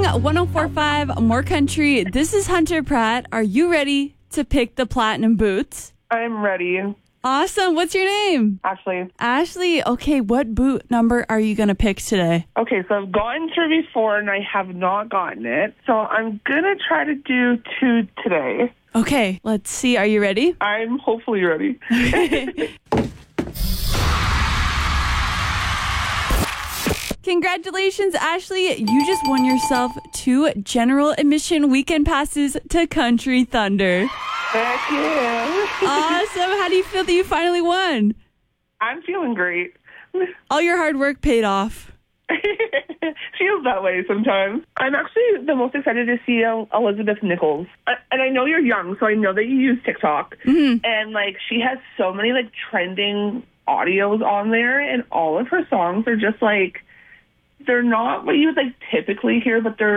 104.5 More Country. This is Hunter Pratt. Are you ready to pick the platinum boots? I'm ready. Awesome. What's your name? Ashley. Ashley. Okay, what boot number are you going to pick today? Okay, so I've gotten through before and I have not gotten it. So I'm going to try to do 2 today. Okay, let's see. Are you ready? I'm hopefully ready. Congratulations, Ashley. You just won yourself 2 general admission weekend passes to Country Thunder. Heck yeah. Awesome. How do you feel that you finally won? I'm feeling great. All your hard work paid off. Feels that way sometimes. I'm actually the most excited to see Elizabeth Nichols. And I know you're young, so I know that you use TikTok. Mm-hmm. And, she has so many, trending audios on there, and all of her songs are just, they're not what you would, typically hear, but they're